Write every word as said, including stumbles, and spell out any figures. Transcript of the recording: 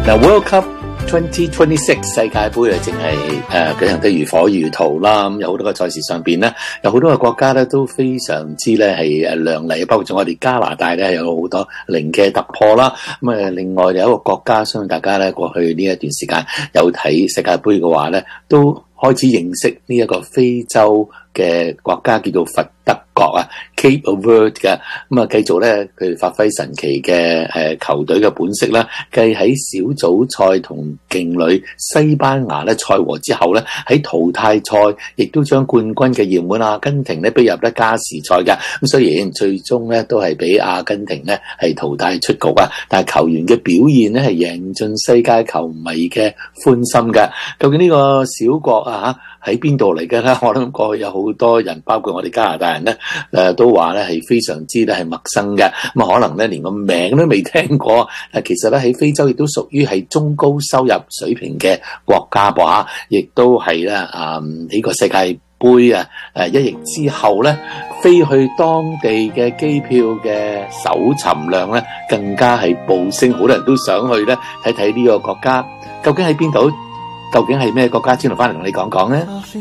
嗱 ，World Cup twenty twenty-six 世界盃啊，淨係誒舉行得如火如荼啦。咁有好多個賽事上邊咧，有好多個國家咧都非常之咧係誒亮麗，包括咗我哋加拿大咧有好多零嘅突破啦。咁誒，另外有一個國家，相信大家咧過去呢一段時間有睇世界盃嘅話咧，都開始認識呢一個非洲嘅國家叫做佛得角啊 Cape Verde 嘅，咁啊繼續咧佢哋發揮神奇嘅誒球隊嘅本色啦，繼喺小組賽同勁旅西班牙咧賽和之後咧，喺淘汰賽亦都將冠軍嘅熱門阿根廷咧逼入咧加時賽嘅。咁雖然最終咧都係俾阿根廷咧係淘汰出局啊，但係球員嘅表現咧係贏盡世界球迷嘅歡心嘅。究竟呢個小國啊喺邊度嚟嘅咧？我諗過去有好多人，包括我哋加拿大人咧，誒都話咧係非常之咧係陌生嘅。咁啊，可能咧連個名都未聽過。誒，其實咧喺非洲亦都屬於係中高收入水平嘅國家噃嚇，亦都係咧啊呢個世界盃啊誒一役之後咧，飛去當地嘅機票嘅搜尋量咧更加係暴升，好多人都想去咧睇睇呢個國家究竟喺邊度。究竟係咩國家？轉頭翻嚟同你講講咧。